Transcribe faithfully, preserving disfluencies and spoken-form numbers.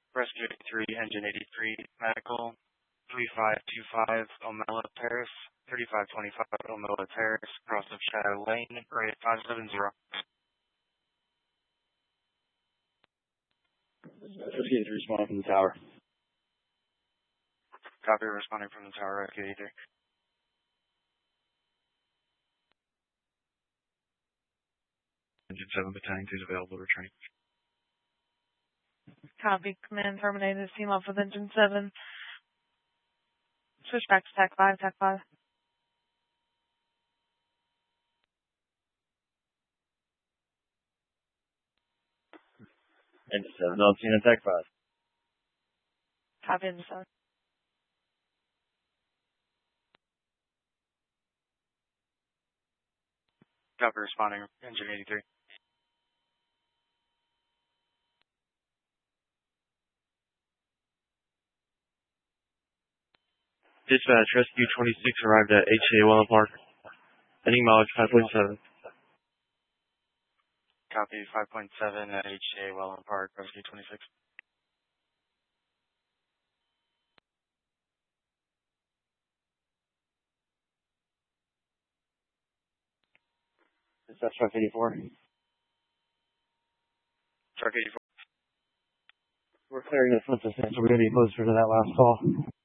Rescue eighty-three, Engine eighty-three, Medical, thirty-five twenty-five, Omela Terrace, thirty-five twenty-five, Omela Terrace, cross of Shadow Lane, rate five seven zero. Rescue eighty-three responding from the tower. Copy, responding from the tower, Rescue eighty-three. Engine seven Battalion two is available to return. Copy. Command terminated. Team off with Engine seven. Switch back to T A C five, T A C five. Engine seven, no, I'm seeing a T A C five. Copy, Engine seven. Copy, responding, Engine eighty-three. Dispatch, Rescue twenty-six arrived at H A Welland Park. Heading mileage five point seven. Copy, five point seven at H A Welland Park, Rescue twenty-six. Dispatch truck eighty-four. Truck eighty-four. We're clearing the front of the so we're going to be closer to that last call.